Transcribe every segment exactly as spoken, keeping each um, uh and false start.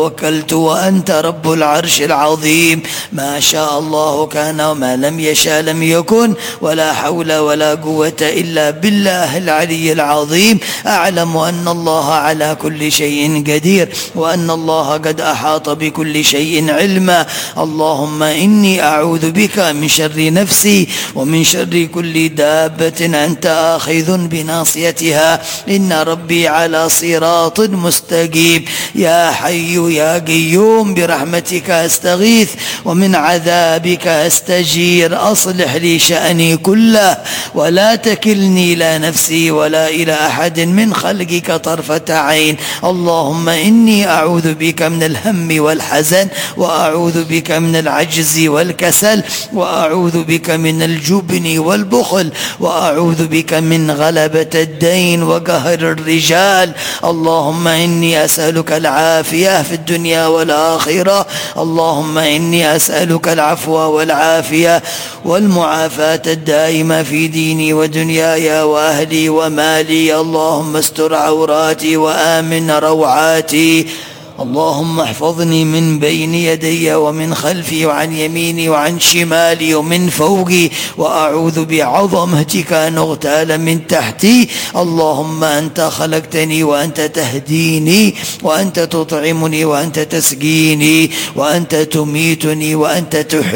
توكلت وأنت رب العرش العظيم. ما شاء الله كان وما لم يشاء لم يكن، ولا حول ولا قوة إلا بالله العلي العظيم. أعلم أن الله على كل شيء قدير، وأن الله قد أحاط بكل شيء علما. اللهم إني أعوذ بك من شر نفسي ومن شر كل دابة أنت آخذ بناصيتها، إن ربي على صراط مستقيم. يا حي يا قيوم برحمتك أستغيث ومن عذابك أستجير. أصلح لي شأني كله ولا تكلني إلى نفسي ولا إلى أحد من خلقك طرفة عين. اللهم إني أعوذ بك من الهم والحزن، وأعوذ بك من العجز والكسل، وأعوذ بك من الجبن والبخل، وأعوذ بك من غلبة الدين وقهر الرجال. اللهم إني أسألك العافية في الدنيا والآخرة. اللهم إني أسألك العفو والعافية والمعافاة الدائمة في ديني ودنياي وأهلي ومالي. اللهم استر عوراتي وآمن روعاتي. اللهم احفظني من بين يدي ومن خلفي وعن يميني وعن شمالي ومن فوقي، وأعوذ بعظمتك أن أغتال من تحتي. اللهم أنت خلقتني وأنت تهديني، وأنت تطعمني وأنت تسقيني، وأنت تميتني وأنت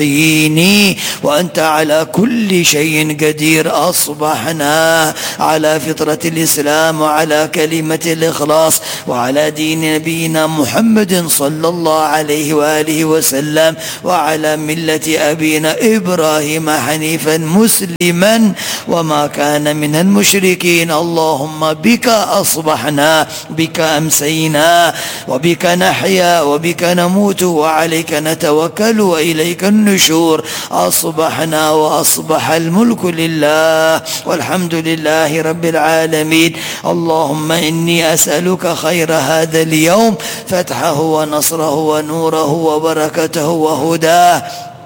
تحييني، وأنت على كل شيء قدير. أصبحنا على فطرة الإسلام وعلى كلمة الإخلاص وعلى دين نبينا محمد محمد صلى الله عليه وآله وسلم، وعلى ملة أبينا إبراهيم حنيفا مسلما وما كان من المشركين. اللهم بك أصبحنا، بك أمسينا، وبك نحيا، وبك نموت، وعليك نتوكل، وإليك النشور. أصبحنا وأصبح الملك لله، والحمد لله رب العالمين. اللهم إني أسألك خير هذا اليوم، فتحه ونصره ونوره وبركته وهداه.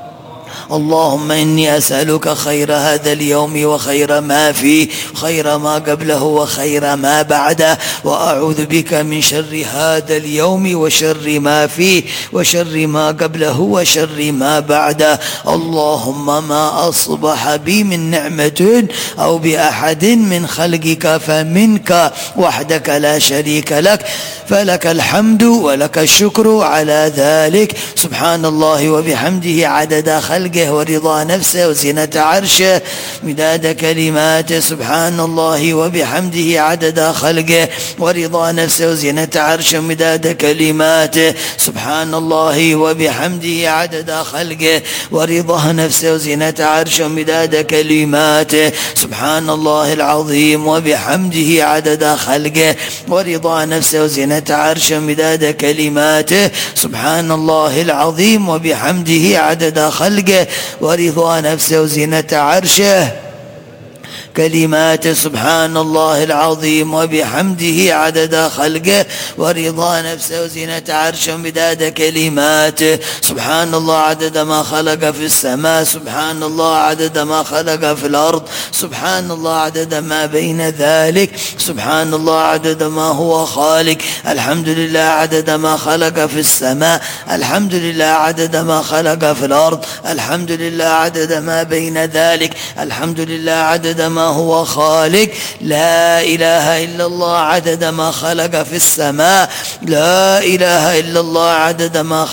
اللهم إني أسألك خير هذا اليوم وخير ما فيه، خير ما قبله وخير ما بعده، وأعوذ بك من شر هذا اليوم وشر ما فيه وشر ما قبله وشر ما بعده. اللهم ما أصبح بي من نعمة أو بأحد من خلقك فمنك وحدك لا شريك لك، فلك الحمد ولك الشكر على ذلك. سبحان الله وبحمده عدد خلقه ورضا نفسه وزنة عرشه مداد كلماته. سبحان الله وبحمده عدد خلقه ورضا نفسه وزنة عرشه مداد كلماته. سبحان الله وبحمده عدد خلقه ورضا نفسه وزنة عرشه مداد كلماته. سبحان الله العظيم وبحمده عدد خلقه ورضا نفسه وزنة عرشه مداد كلماته. سبحان الله العظيم وبحمده عدد خلقه ورضا نفسه وزنة عرشه كلمات. سبحان الله العظيم وبحمده عدد خلقه ورضا نفسه وزنة عرشه مداد كلماته. سبحان الله عدد ما خلق في السماء، سبحان الله عدد ما خلق في الأرض، سبحان الله عدد ما بين ذلك، سبحان الله عدد ما هو خالق. الحمد لله عدد ما خلق في السماء، الحمد لله عدد ما خلق في الأرض، الحمد لله عدد ما بين ذلك، الحمد لله عدد ما هو خالق. لا إله إلا الله عدد ما خلق في السماء، لا إله إلا الله عدد ما